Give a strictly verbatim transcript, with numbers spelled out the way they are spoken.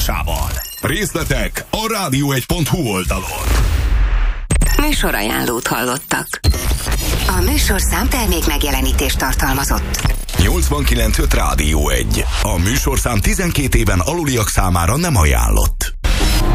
támogatásával. Részletek a rádió egy pont hu oldalon. Műsorajánlót hallottak. A műsorszám termék megjelenítést tartalmazott. nyolcvankilenc öt Rádió egy. A műsorszám tizenkét éven aluliak számára nem ajánlott.